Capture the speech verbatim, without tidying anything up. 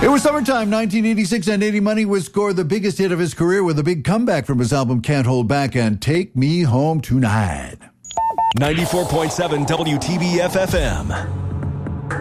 It was summertime, nineteen eighty-six, and Eddie Money would score the biggest hit of his career with a big comeback from his album Can't Hold Back and Take Me Home Tonight. ninety-four point seven W T B F F M.